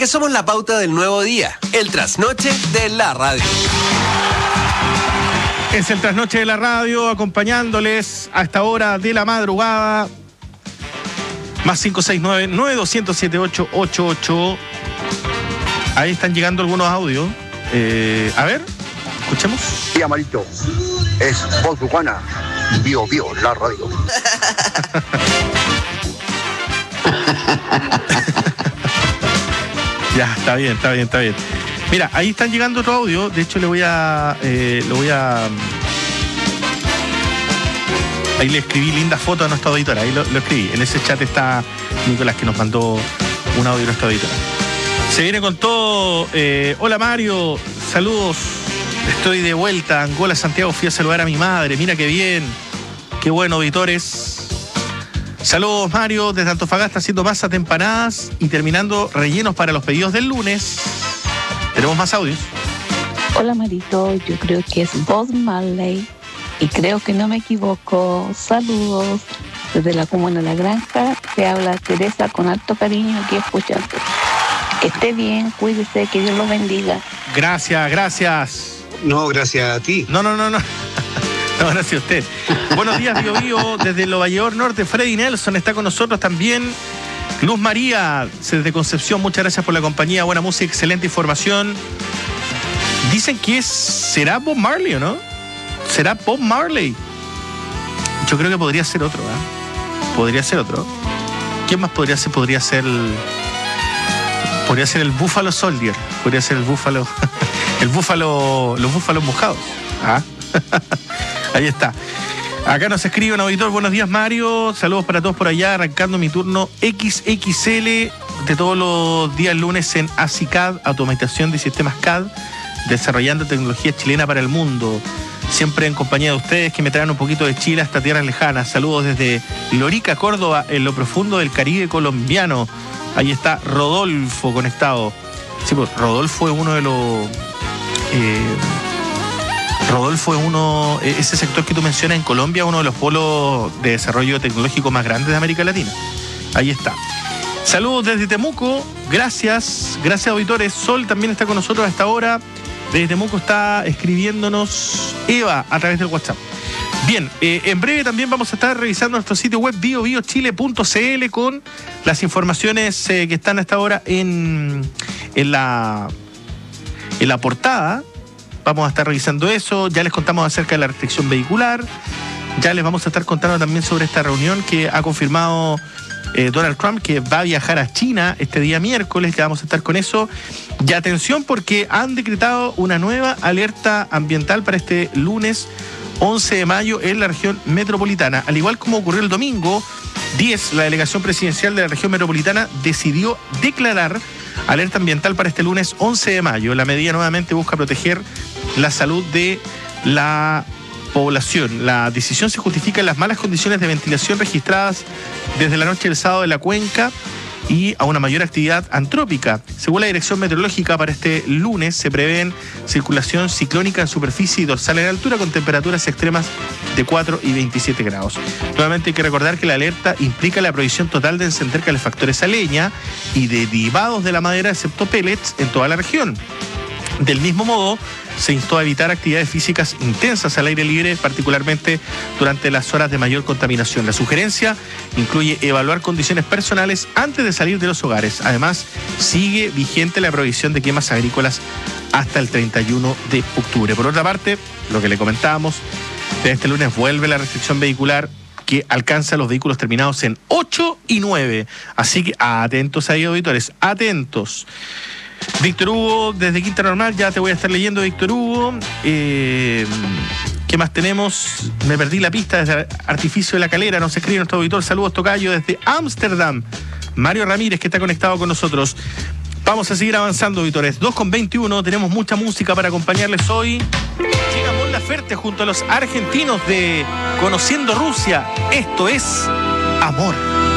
porque somos la pauta del nuevo día, el trasnoche de la radio. Es el trasnoche de la radio, acompañándoles a esta hora de la madrugada. Más 569-9207-888. Ahí están llegando algunos audios. A ver, escuchemos. Sí, Amarito, es Voz Urbana, Bio Bio, la radio. Ya, está bien. Mira, ahí están llegando otro audio. De hecho, ahí le escribí linda foto a nuestra auditora. Ahí lo escribí. En ese chat está Nicolás, que nos mandó un audio a nuestra auditora. Se viene con todo. Hola Mario, saludos. Estoy de vuelta a Angola, Santiago. Fui a saludar a mi madre. Mira qué bien. Qué bueno, auditores. Saludos Mario, desde Antofagasta haciendo masas de empanadas y terminando rellenos para los pedidos del lunes. Tenemos más audios. Hola Marito, yo creo que es Bob Marley y creo que no me equivoco. Saludos desde la comuna de La Granja. Te habla Teresa con alto cariño aquí escuchando. Que esté bien, cuídese, que Dios los bendiga. Gracias. No, gracias a ti. No. No, gracias a usted. Buenos días, Bio Bio. Desde Lo Valledor Norte, Freddy Nelson está con nosotros también. Luz María, desde Concepción, muchas gracias por la compañía. Buena música, excelente información. Dicen que será Bob Marley, ¿o no? ¿Será Bob Marley? Yo creo que podría ser otro, ¿eh? Podría ser otro. ¿Quién más podría ser? Podría ser el Buffalo Soldier. Podría ser el Búfalo. Los búfalos mojados. ¿Ah? Ahí está. Acá nos escribe un auditor. Buenos días, Mario. Saludos para todos por allá. Arrancando mi turno XXL de todos los días lunes en ACICAD, Automatización de Sistemas CAD, desarrollando tecnología chilena para el mundo. Siempre en compañía de ustedes que me traen un poquito de Chile hasta tierras lejanas. Saludos desde Lorica, Córdoba, en lo profundo del Caribe colombiano. Ahí está Rodolfo conectado. Sí, pues Rodolfo es uno de los... ese sector que tú mencionas en Colombia, uno de los polos de desarrollo tecnológico más grandes de América Latina. Ahí está. Saludos desde Temuco, gracias auditores. Sol también está con nosotros a esta hora. Desde Temuco está escribiéndonos Eva a través del WhatsApp. Bien, en breve también vamos a estar revisando nuestro sitio web biobiochile.cl con las informaciones que están a esta hora en la portada. Vamos a estar revisando eso. Ya les contamos acerca de la restricción vehicular. Ya les vamos a estar contando también sobre esta reunión que ha confirmado Donald Trump, que va a viajar a China este día miércoles. Ya vamos a estar con eso. Y atención, porque han decretado una nueva alerta ambiental para este lunes 11 de mayo en la región metropolitana. Al igual como ocurrió el domingo 10, la delegación presidencial de la región metropolitana decidió declarar alerta ambiental para este lunes 11 de mayo. La medida nuevamente busca proteger la salud de la población. La decisión se justifica en las malas condiciones de ventilación registradas desde la noche del sábado en la cuenca y a una mayor actividad antrópica. Según la Dirección Meteorológica, para este lunes se prevén circulación ciclónica en superficie y dorsal en altura con temperaturas extremas de 4 y 27 grados. Nuevamente hay que recordar que la alerta implica la prohibición total de encender calefactores a leña y derivados de la madera, excepto pellets, en toda la región. Del mismo modo, se instó a evitar actividades físicas intensas al aire libre, particularmente durante las horas de mayor contaminación. La sugerencia incluye evaluar condiciones personales antes de salir de los hogares. Además, sigue vigente la prohibición de quemas agrícolas hasta el 31 de octubre. Por otra parte, lo que le comentábamos, desde este lunes vuelve la restricción vehicular que alcanza los vehículos terminados en 8 y 9. Así que atentos ahí, auditores, atentos. Víctor Hugo, desde Quinta Normal, ya te voy a estar leyendo, Víctor Hugo. ¿Qué más tenemos? Me perdí la pista desde Artificio de la Calera, nos escribe nuestro auditor. Saludos, tocayo, desde Ámsterdam. Mario Ramírez, que está conectado con nosotros. Vamos a seguir avanzando, auditores. 2:21, tenemos mucha música para acompañarles hoy. Llega Mon Laferte junto a los argentinos de Conociendo Rusia. Esto es Amor.